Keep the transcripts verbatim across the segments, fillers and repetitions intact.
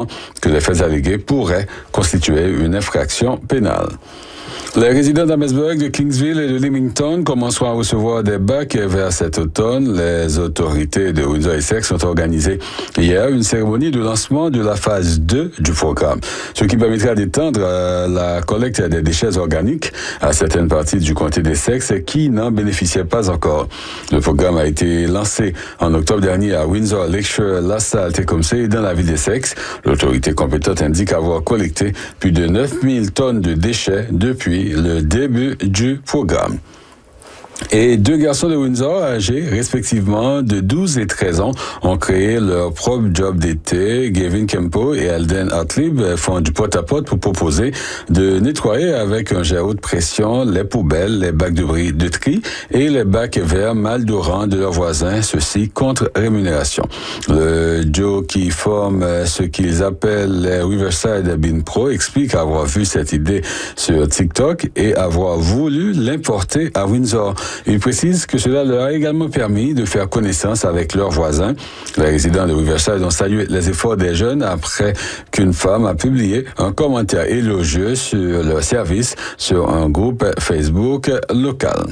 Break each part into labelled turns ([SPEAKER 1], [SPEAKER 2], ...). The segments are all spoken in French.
[SPEAKER 1] que les faits allégués pourraient constituer une infraction pénale. Les résidents d'Amesburg, de Kingsville et de Leamington commenceront à recevoir des bacs vers cet automne. Les autorités de Windsor-Essex ont organisé hier une cérémonie de lancement de la phase deux du programme, ce qui permettra d'étendre la collecte des déchets organiques à certaines parties du comté d'Essex qui n'en bénéficiaient pas encore. Le programme a été lancé en octobre dernier à Windsor, Lakeshore, LaSalle, Tecumseh et dans la ville d'Essex. L'autorité compétente indique avoir collecté plus de neuf mille tonnes de déchets depuis le début du programme. Et deux garçons de Windsor, âgés respectivement de douze et treize ans, ont créé leur propre job d'été. Gavin Kempo et Alden Hartlib font du porte-à-porte pour proposer de nettoyer avec un jet à haute pression les poubelles, les bacs de, bris, de tri et les bacs verts maldorants de leurs voisins, ceci contre rémunération. Le duo qui forme ce qu'ils appellent les Riverside Bin Pro explique avoir vu cette idée sur TikTok et avoir voulu l'importer à Windsor. Il précise que cela leur a également permis de faire connaissance avec leurs voisins. Les résidents de Riverside ont salué les efforts des jeunes après qu'une femme a publié un commentaire élogieux sur leur service sur un groupe Facebook local.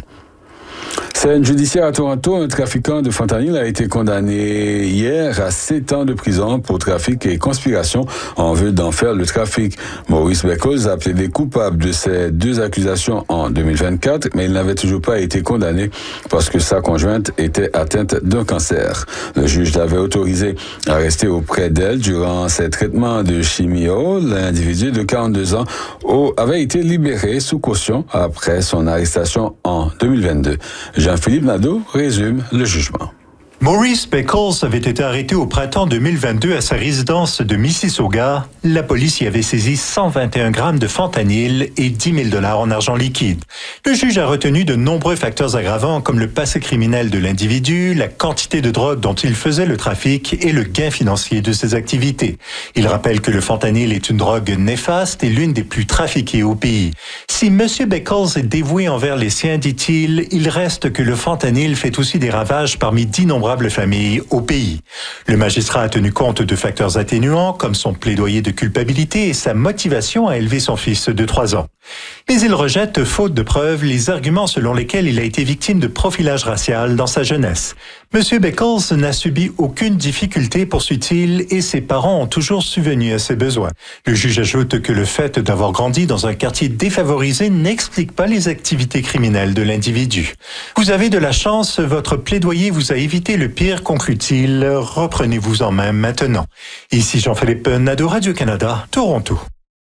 [SPEAKER 1] Scène judiciaire à Toronto, un trafiquant de fentanyl a été condamné hier à sept ans de prison pour trafic et conspiration en vue d'en faire le trafic. Maurice Beckles a plaidé coupable de ces deux accusations en deux mille vingt-quatre, mais il n'avait toujours pas été condamné parce que sa conjointe était atteinte d'un cancer. Le juge l'avait autorisé à rester auprès d'elle durant ses traitements de chimio. L'individu de quarante-deux ans avait été libéré sous caution après son arrestation en deux mille vingt-deux. Jean-Philippe Nadeau résume le jugement.
[SPEAKER 2] Maurice Beckles avait été arrêté au printemps deux mille vingt-deux à sa résidence de Mississauga. La police y avait saisi cent vingt et un grammes de fentanyl et dix mille dollars en argent liquide. Le juge a retenu de nombreux facteurs aggravants comme le passé criminel de l'individu, la quantité de drogue dont il faisait le trafic et le gain financier de ses activités. Il rappelle que le fentanyl est une drogue néfaste et l'une des plus trafiquées au pays. Si M. Beckles est dévoué envers les siens, dit-il, il reste que le fentanyl fait aussi des ravages parmi d'innombrables familles au pays. Le magistrat a tenu compte de facteurs atténuants comme son plaidoyer de culpabilité et sa motivation à élever son fils de trois ans. Mais il rejette, faute de preuves, les arguments selon lesquels il a été victime de profilage racial dans sa jeunesse. M. Beckles n'a subi aucune difficulté, poursuit-il, et ses parents ont toujours subvenu à ses besoins. Le juge ajoute que le fait d'avoir grandi dans un quartier défavorisé n'explique pas les activités criminelles de l'individu. Vous avez de la chance, votre plaidoyer vous a évité le pire, conclut-il. Reprenez-vous en main maintenant. Ici Jean-Philippe Nadeau, Radio-Canada, Toronto.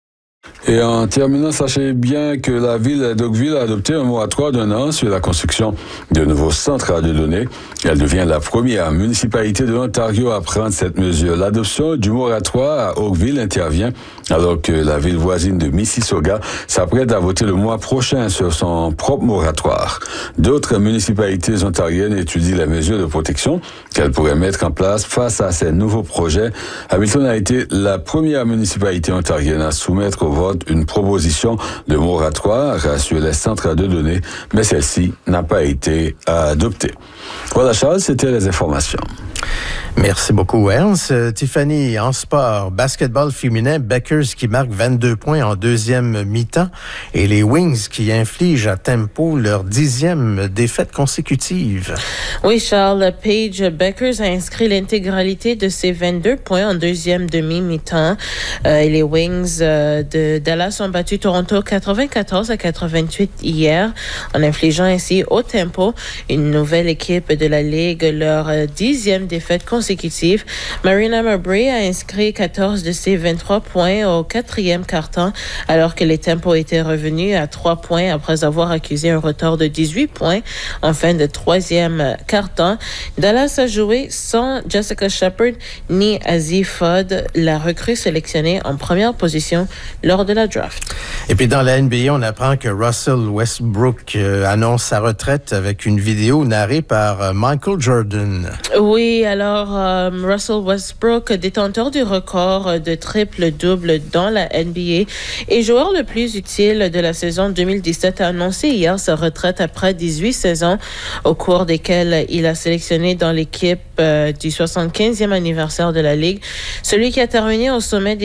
[SPEAKER 1] Et en terminant, sachez bien que la ville d'Oakville a adopté un moratoire d'un an sur la construction de nouveaux centres de données. Elle devient la première municipalité de l'Ontario à prendre cette mesure. L'adoption du moratoire à Oakville intervient alors que la ville voisine de Mississauga s'apprête à voter le mois prochain sur son propre moratoire. D'autres municipalités ontariennes étudient les mesures de protection qu'elles pourraient mettre en place face à ces nouveaux projets. Hamilton a été la première municipalité ontarienne à soumettre au vote une proposition de moratoire sur les centres de données, mais celle-ci n'a pas été adoptée. Voilà, Charles, c'était les informations.
[SPEAKER 3] Merci beaucoup, Ernst. Euh, Tiffany, en sport, basketball féminin, Beckers qui marque vingt-deux points en deuxième mi-temps et les Wings qui infligent à tempo leur dixième défaite consécutive.
[SPEAKER 4] Oui, Charles, Paige Beckers a inscrit l'intégralité de ses vingt-deux points en deuxième demi-mi-temps. Euh, et les Wings euh, de Dallas ont battu Toronto quatre-vingt-quatorze à quatre-vingt-huit hier en infligeant ainsi au tempo une nouvelle équipe de la Ligue leur dixième défaite consécutive. Marina Mabrey a inscrit quatorze de ses vingt-trois points au quatrième quart-temps, alors que les tempos étaient revenus à trois points après avoir accusé un retard de dix-huit points en fin de troisième quart-temps. Dallas a joué sans Jessica Shepard ni Azzi Fudd, la recrue sélectionnée en première position lors de la draft.
[SPEAKER 3] Et puis dans la N B A, on apprend que Russell Westbrook euh, annonce sa retraite avec une vidéo narrée par euh, Michael Jordan.
[SPEAKER 4] Oui, alors euh, Russell Westbrook, détenteur du record de triple-double dans la N B A et joueur le plus utile de la saison deux mille dix-sept, a annoncé hier sa retraite après dix-huit saisons au cours desquelles il a sélectionné dans l'équipe euh, du soixante-quinzième anniversaire de la Ligue. Celui qui a terminé au sommet des